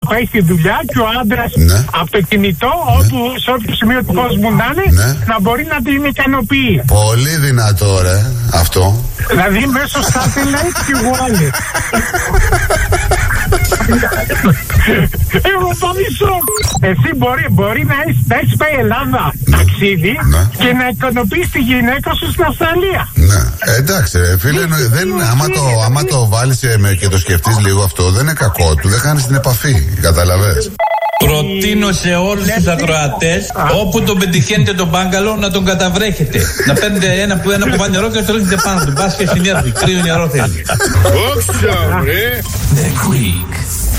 πάει στη δουλειά και ο άντρας από το κινητό, όπου σε όποιο σημείο του κόσμου να είναι, να μπορεί να την ικανοποιεί. Πολύ δυνατό, ρε, αυτό. Δηλαδή μέσω satellite και wallet. Εγώ παμισώ. Εσύ μπορεί να έχεις πάει Ελλάδα ταξίδι και να ικανοποιείς τη γυναίκα σου στην Αυστραλία. Ναι, εντάξει ρε φίλε, άμα το βάλεις και το σκεφτείς λίγο αυτό, δεν είναι κακό του, δεν χάνεις την επαφή, καταλαβες. Προτείνω σε όλους τους ακροατές, όπου τον πετυχαίνετε τον μπάγκαλο, να τον καταβρέχετε. Να παίρνετε ένα κουβά νερό και να το ρίχνετε πάνω του. Μπας και συνέρθει, κρύο νερό θέλει. The Greek